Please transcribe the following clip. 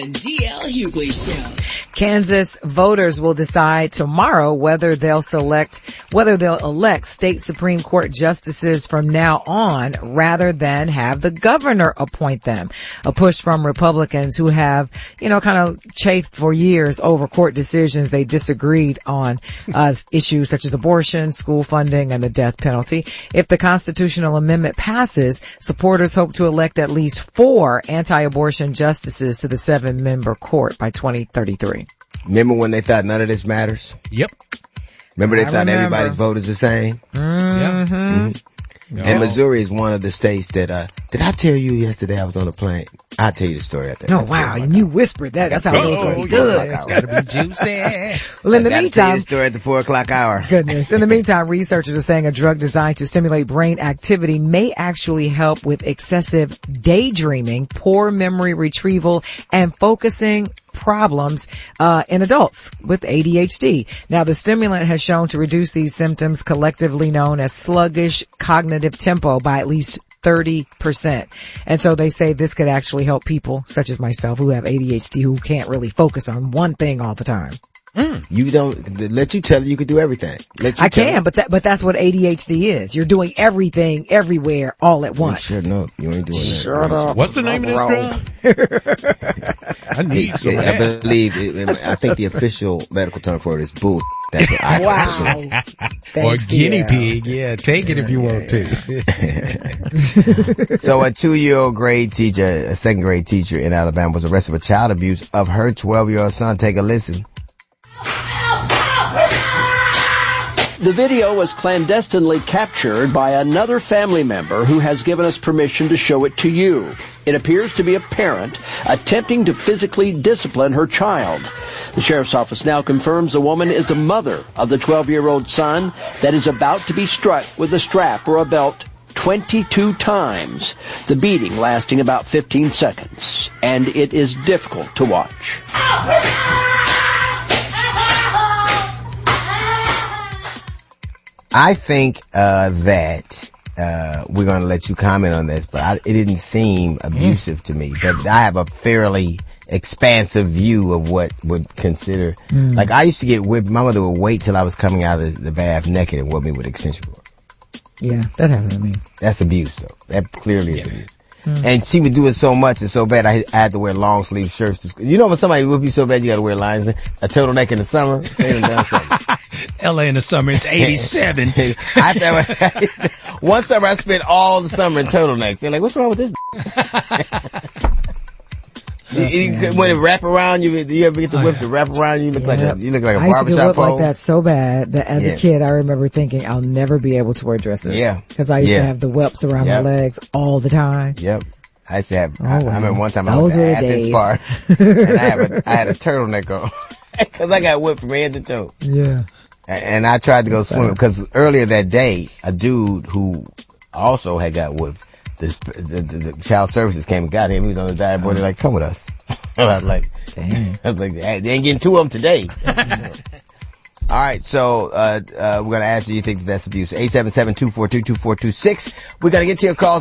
DL Hughley Show. Kansas voters will decide tomorrow whether they'll elect state Supreme Court justices from now on rather than have the governor appoint them. A push from Republicans who have, kind of chafed for years over court decisions they disagreed on, issues such as abortion, school funding, and the death penalty. If the constitutional amendment passes, supporters hope to elect at least 4 anti-abortion justices to the 7-member court by 2033. Remember when they thought none of this matters? Yep. Remember they thought everybody's vote is the same? Mm-hmm. Mm-hmm. And Missouri is one of the states that, did I tell you yesterday I was on a plane? I'll tell you the story after. Oh, wow. And you whispered that. That's how it was good. It's gotta be juicy. Well, in the meantime. meantime. The story at the 4:00 hour. Goodness. In the meantime, researchers are saying a drug designed to stimulate brain activity may actually help with excessive daydreaming, poor memory retrieval, and focusing problems in adults with ADHD. Now, the stimulant has shown to reduce these symptoms, collectively known as sluggish cognitive tempo, by at least 30%. And so they say this could actually help people such as myself who have ADHD, who can't really focus on one thing all the time. You don't let you tell you can do everything. I can, but that's what ADHD is. You're doing everything, everywhere, all at once. Shut up. You ain't doing that. Shut up. What's the name of this drug? I need some. I think the official medical term for it is bull. That's what I Wow. Or guinea pig. Yeah, take it if you want to. So a 2-year-old grade teacher, a 2nd grade teacher in Alabama was arrested for child abuse of her 12-year-old son. Take a listen. The video was clandestinely captured by another family member who has given us permission to show it to you. It appears to be a parent attempting to physically discipline her child. The sheriff's office now confirms the woman is the mother of the 12-year-old son that is about to be struck with a strap or a belt 22 times, the beating lasting about 15 seconds. And it is difficult to watch. I think that we're going to let you comment on this, but it didn't seem abusive to me. But I have a fairly expansive view of what would consider. Like, I used to get whipped. My mother would wait till I was coming out of the bath naked and whip me with extension cord. Yeah, that happened to me. That's abuse, though. That clearly is abuse. And she would do it so much and so bad I had to wear long sleeve shirts to school. You know when somebody whip you so bad you gotta wear lines, a turtleneck in the summer? They done done something. LA in the summer, it's 87. One summer I spent all the summer in turtlenecks. They're like, what's wrong with this? When it wrap around you, do you ever get the whip to wrap around you? You look like a I used to get barbershop whipped pole. like that so bad that as a kid I remember thinking I'll never be able to wear dresses. Yeah. Because I used to have the whelps around my legs all the time. Yep. I used to have, I remember one time I Those was were the at this days. bar and I had a turtleneck on. Cause I got whipped from head to toe. Yeah. And I tried to go swimming because earlier that day, a dude who also had got whipped, the child services came and got him. He was on the diet board. They're like, come with us. I was like, dang. I was like, hey, they ain't getting 2 of them today. All right. So, we're going to ask you think that's abuse. 877-242-2426. We're going to get to your calls.